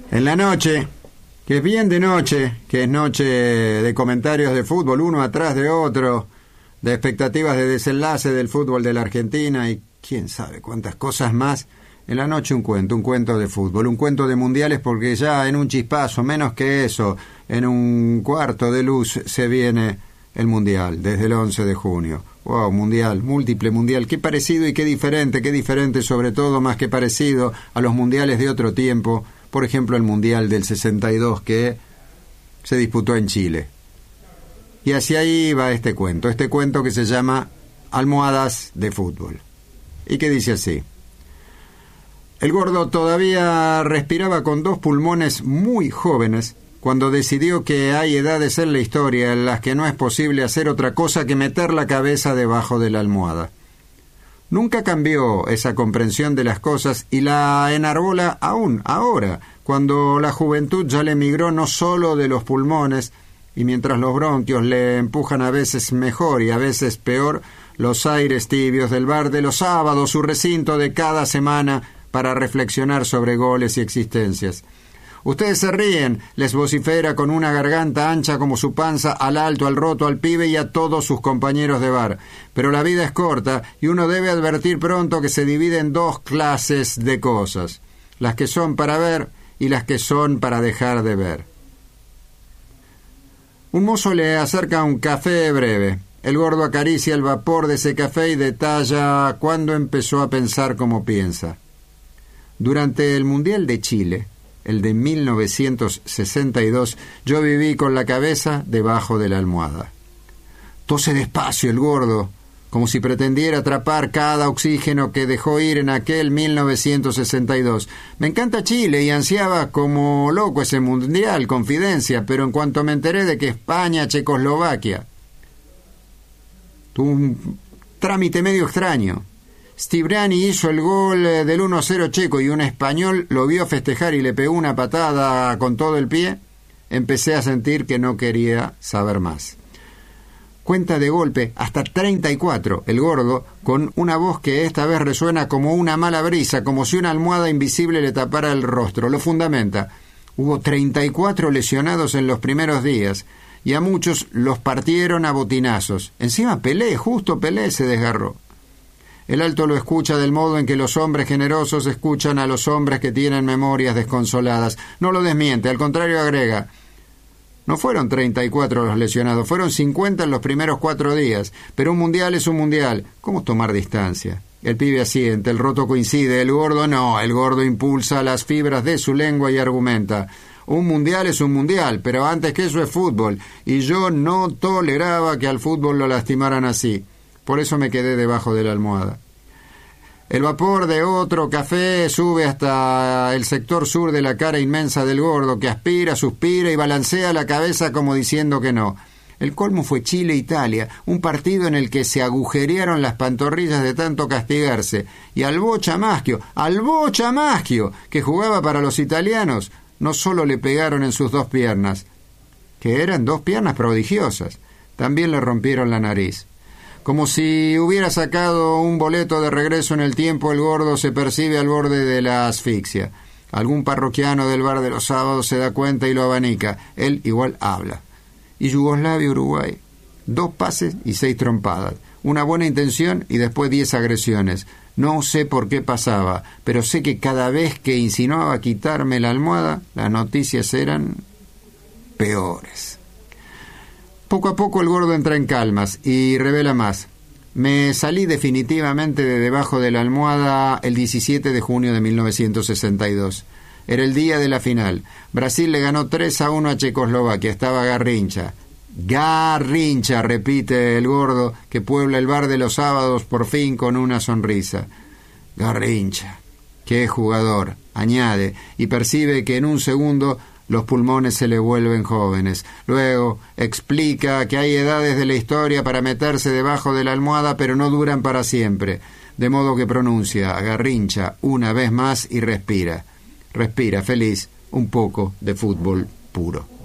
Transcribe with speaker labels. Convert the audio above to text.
Speaker 1: En la noche, que es bien de noche, que es noche de comentarios de fútbol uno atrás de otro, de expectativas de desenlace del fútbol de la Argentina y quién sabe cuántas cosas más. En la noche un cuento de fútbol, un cuento de mundiales, porque ya en un chispazo, menos que eso, en un cuarto de luz se viene el mundial, desde el 11 de junio. Wow, mundial, múltiple mundial, qué parecido y qué diferente sobre todo, más que parecido a los mundiales de otro tiempo, por ejemplo el mundial del 62 que se disputó en Chile. Y hacia ahí va este cuento que se llama Almohadas de Fútbol, y que dice así. El gordo todavía respiraba con dos pulmones muy jóvenes cuando decidió que hay edades en la historia en las que no es posible hacer otra cosa que meter la cabeza debajo de la almohada. Nunca cambió esa comprensión de las cosas y la enarbola aún ahora, cuando la juventud ya le migró no solo de los pulmones, y mientras los bronquios le empujan a veces mejor y a veces peor los aires tibios del bar de los sábados, su recinto de cada semana, para reflexionar sobre goles y existencias. Ustedes se ríen, les vocifera con una garganta ancha como su panza al alto, al roto, al pibe y a todos sus compañeros de bar. Pero la vida es corta y uno debe advertir pronto que se divide en dos clases de cosas, las que son para ver y las que son para dejar de ver. Un mozo le acerca un café breve. El gordo acaricia el vapor de ese café y detalla cuándo empezó a pensar como piensa. Durante el Mundial de Chile, el de 1962, yo viví con la cabeza debajo de la almohada. Tose despacio el gordo, como si pretendiera atrapar cada oxígeno que dejó ir en aquel 1962. Me encanta Chile y ansiaba como loco ese Mundial, confidencia, pero en cuanto me enteré de que España, Checoslovaquia, tuvo un trámite medio extraño. Stibrani hizo el gol del 1-0 checo y un español lo vio festejar y le pegó una patada con todo el pie. Empecé a sentir que no quería saber más. Cuenta de golpe hasta 34 el gordo, con una voz que esta vez resuena como una mala brisa, como si una almohada invisible le tapara el rostro. Lo fundamenta. Hubo 34 lesionados en los primeros días y a muchos los partieron a botinazos. Encima justo Pelé se desgarró. El alto lo escucha del modo en que los hombres generosos escuchan a los hombres que tienen memorias desconsoladas. No lo desmiente, al contrario agrega. No fueron 34 los lesionados, fueron 50 en los primeros 4 días. Pero un mundial es un mundial. ¿Cómo tomar distancia? El pibe asiente, el roto coincide, el gordo no. El gordo impulsa las fibras de su lengua y argumenta. Un mundial es un mundial, pero antes que eso es fútbol. Y yo no toleraba que al fútbol lo lastimaran así. Por eso me quedé debajo de la almohada. El vapor de otro café sube hasta el sector sur de la cara inmensa del gordo, que aspira, suspira y balancea la cabeza como diciendo que no. El colmo fue Chile-Italia, un partido en el que se agujerearon las pantorrillas de tanto castigarse. Y al Bocha Maschio, que jugaba para los italianos, no solo le pegaron en sus dos piernas, que eran dos piernas prodigiosas, también le rompieron la nariz. Como si hubiera sacado un boleto de regreso en el tiempo, el gordo se percibe al borde de la asfixia. Algún parroquiano del bar de los sábados se da cuenta y lo abanica. Él igual habla. Y Yugoslavia-Uruguay. 2 pases y 6 trompadas. Una buena intención y después 10 agresiones. No sé por qué pasaba, pero sé que cada vez que insinuaba quitarme la almohada, las noticias eran peores. Poco a poco el gordo entra en calmas y revela más. Me salí definitivamente de debajo de la almohada el 17 de junio de 1962. Era el día de la final. Brasil le ganó 3-1 a Checoslovaquia. Estaba Garrincha. Garrincha, repite el gordo, que puebla el bar de los sábados por fin con una sonrisa. Garrincha. Qué jugador, añade, y percibe que en un segundo los pulmones se le vuelven jóvenes. Luego explica que hay edades de la historia para meterse debajo de la almohada, pero no duran para siempre. De modo que pronuncia Garrincha una vez más y respira. Respira feliz un poco de fútbol puro.